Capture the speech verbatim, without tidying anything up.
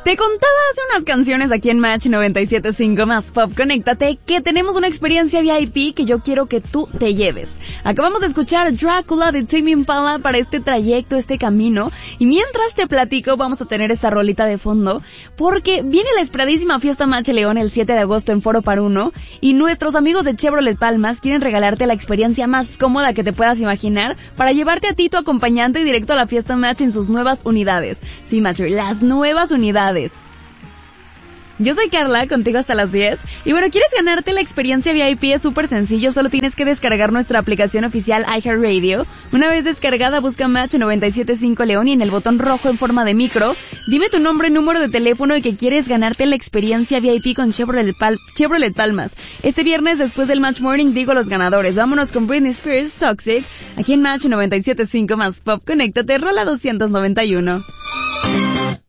Te contaba hace unas canciones aquí en Match noventa y siete punto cinco más Pop Conéctate que tenemos una experiencia V I P que yo quiero que tú te lleves. Acabamos de escuchar Drácula de Tame Impala para este trayecto, este camino, y mientras te platico vamos a tener esta rolita de fondo porque viene la esperadísima Fiesta Match León el siete de agosto en Foro Par Uno y nuestros amigos de Chevrolet Palmas quieren regalarte la experiencia más cómoda que te puedas imaginar para llevarte a ti tu acompañante directo a la Fiesta Match en sus nuevas unidades. Sí, Matcher, las nuevas unidades. Yo soy Carla, contigo hasta las diez. Y bueno, ¿quieres ganarte la experiencia V I P? Es súper sencillo, solo tienes que descargar nuestra aplicación oficial iHeartRadio. Una vez descargada, busca Match noventa y siete punto cinco León y en el botón rojo en forma de micro, dime tu nombre, número de teléfono y que quieres ganarte la experiencia V I P con Chevrolet, Pal- Chevrolet Palmas. Este viernes, después del Match Morning, digo los ganadores. Vámonos con Britney Spears, Toxic, aquí en Match noventa y siete punto cinco más Pop Conéctate, rola doscientos noventa y uno.